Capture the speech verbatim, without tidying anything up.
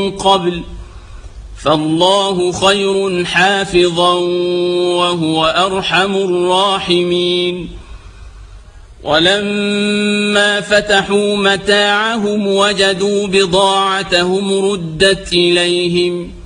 قبل فالله خير حافظا وهو أرحم الراحمين. ولما فتحوا متاعهم وجدوا بضاعتهم ردت إليهم